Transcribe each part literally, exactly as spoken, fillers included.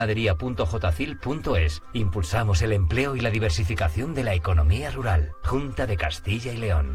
ganadería punto jocil punto es. Impulsamos el empleo y la diversificación de la economía rural. Junta de Castilla y León.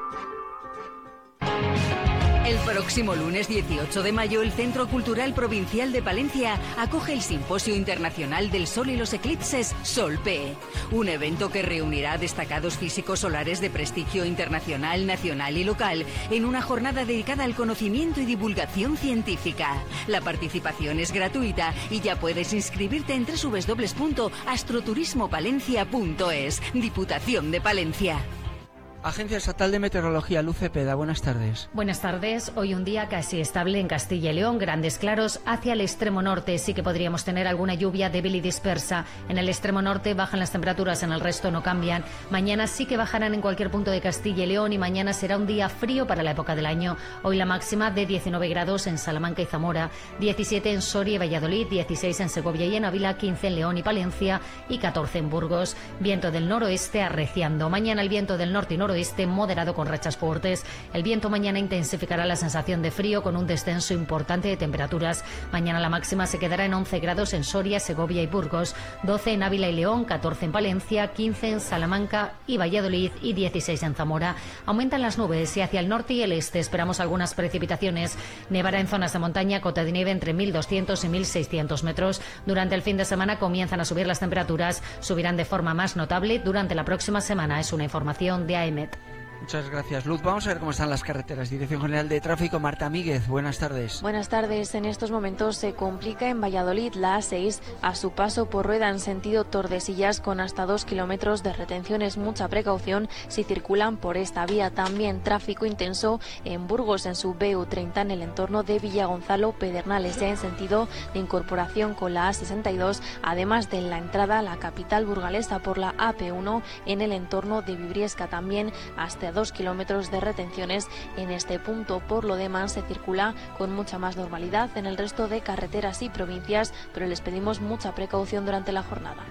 El próximo lunes dieciocho de mayo, el Centro Cultural Provincial de Palencia acoge el Simposio Internacional del Sol y los Eclipses SolPE, un evento que reunirá a destacados físicos solares de prestigio internacional, nacional y local en una jornada dedicada al conocimiento y divulgación científica. La participación es gratuita y ya puedes inscribirte en doble u doble u doble u punto astroturismopalencia punto es. Diputación de Palencia. Agencia Estatal de Meteorología, Luz Cepeda, buenas tardes. Buenas tardes. Hoy un día casi estable en Castilla y León, grandes claros hacia el extremo norte. Sí que podríamos tener alguna lluvia débil y dispersa. En el extremo norte bajan las temperaturas, en el resto no cambian. Mañana sí que bajarán en cualquier punto de Castilla y León y mañana será un día frío para la época del año. Hoy la máxima de diecinueve grados en Salamanca y Zamora, diecisiete en Soria y Valladolid, dieciséis en Segovia y en Ávila, quince en León y Palencia y catorce en Burgos. Viento del noroeste arreciando. Mañana el viento del norte y noroeste Oeste moderado con rachas fuertes. El viento mañana intensificará la sensación de frío con un descenso importante de temperaturas. Mañana la máxima se quedará en once grados en Soria, Segovia y Burgos, doce en Ávila y León, catorce en Palencia, quince en Salamanca y Valladolid y dieciséis en Zamora. Aumentan las nubes y hacia el norte y el este esperamos algunas precipitaciones. Nevará en zonas de montaña, cota de nieve entre mil doscientos y mil seiscientos metros. Durante el fin de semana comienzan a subir las temperaturas, subirán de forma más notable durante la próxima semana. Es una información de A E M E T. Muchas gracias, Luz. Vamos a ver cómo están las carreteras. Dirección General de Tráfico, Marta Míguez, buenas tardes. Buenas tardes. En estos momentos se complica en Valladolid la A seis a su paso por Rueda en sentido Tordesillas con hasta dos kilómetros de retenciones. Mucha precaución si circulan por esta vía. También tráfico intenso en Burgos en su B U treinta en el entorno de Villagonzalo, Pedernales, ya en sentido de incorporación con la A sesenta y dos, además de la entrada a la capital burgalesa por la A P uno en el entorno de Vibriesca. También hasta dos kilómetros de retenciones en este punto. Por lo demás se circula con mucha más normalidad en el resto de carreteras y provincias, pero les pedimos mucha precaución durante la jornada.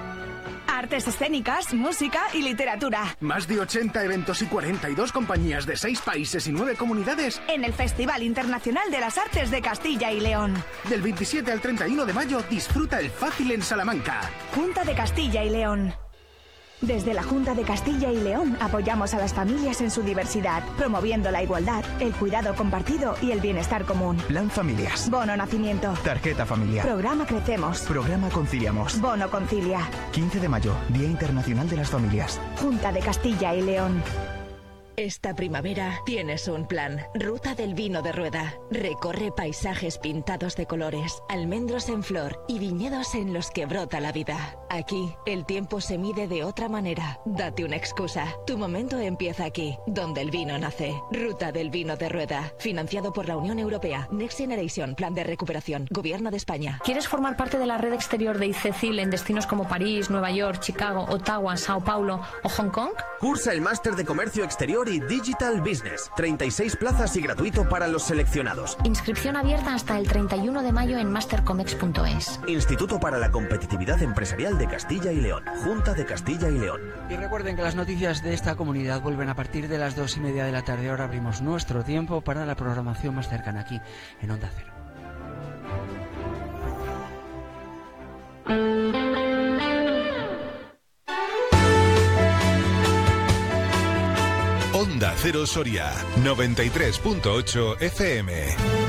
Artes escénicas, música y literatura. Más de ochenta eventos y cuarenta y dos compañías de seis países y nueve comunidades en el Festival Internacional de las Artes de Castilla y León. Del veintisiete al treinta y uno de mayo disfruta el Fácil en Salamanca. Junta de Castilla y León. Desde la Junta de Castilla y León apoyamos a las familias en su diversidad, promoviendo la igualdad, el cuidado compartido y el bienestar común. Plan Familias. Bono Nacimiento. Tarjeta Familiar. Programa Crecemos. Programa Conciliamos. Bono Concilia. quince de mayo, Día Internacional de las Familias. Junta de Castilla y León. Esta primavera tienes un plan. Ruta del Vino de Rueda. Recorre paisajes pintados de colores, almendros en flor y viñedos en los que brota la vida. Aquí, el tiempo se mide de otra manera. Date una excusa. Tu momento empieza aquí, donde el vino nace. Ruta del Vino de Rueda. Financiado por la Unión Europea. Next Generation. Plan de recuperación. Gobierno de España. ¿Quieres formar parte de la red exterior de ICECIL en destinos como París, Nueva York, Chicago, Ottawa, Sao Paulo o Hong Kong? Cursa el Máster de Comercio Exterior y Digital Business. treinta y seis plazas y gratuito para los seleccionados. Inscripción abierta hasta el treinta y uno de mayo en mastercomex punto es. Instituto para la Competitividad Empresarial de Castilla y León. Junta de Castilla y León. Y recuerden que las noticias de esta comunidad vuelven a partir de las dos y media de la tarde. Ahora abrimos nuestro tiempo para la programación más cercana aquí en Onda Cero. Onda Cero Soria, noventa y tres punto ocho F M.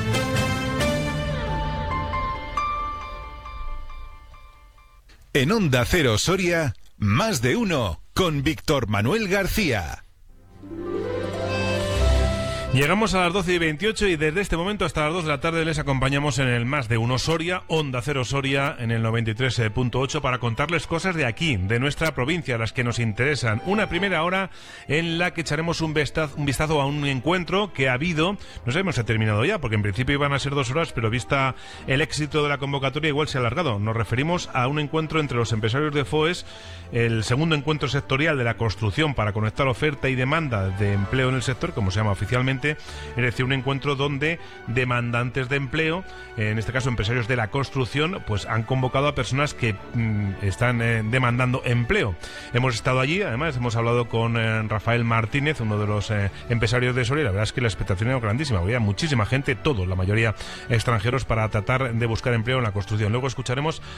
En Onda Cero Soria, más de uno, con Víctor Manuel García. Llegamos a las doce y veintiocho y desde este momento hasta las dos de la tarde les acompañamos en el Más de Uno Soria, Onda Cero Soria, en el noventa y tres punto ocho para contarles cosas de aquí, de nuestra provincia, las que nos interesan. Una primera hora en la que echaremos un vistazo, un vistazo a un encuentro que ha habido, no sabemos si ha terminado ya, porque en principio iban a ser dos horas, pero vista el éxito de la convocatoria igual se ha alargado. Nos referimos a un encuentro entre los empresarios de FOES, el segundo encuentro sectorial de la construcción para conectar oferta y demanda de empleo en el sector, como se llama oficialmente. Es decir, un encuentro donde demandantes de empleo, en este caso empresarios de la construcción, pues han convocado a personas que mmm, están eh, demandando empleo. Hemos estado allí, además hemos hablado con eh, Rafael Martínez, uno de los eh, empresarios de Soria, y la verdad es que la expectación era grandísima, había muchísima gente, todos, la mayoría extranjeros, para tratar de buscar empleo en la construcción. Luego escucharemos